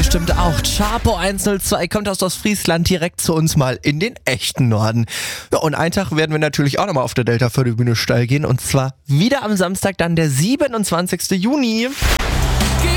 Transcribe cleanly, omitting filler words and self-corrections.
bestimmt auch. Chapo 102 kommt aus Ostfriesland direkt zu uns mal in den echten Norden. Ja, und einen Tag werden wir natürlich auch nochmal auf der Delta-Förderbühne steil gehen. Und zwar wieder am Samstag, dann der 27. Juni.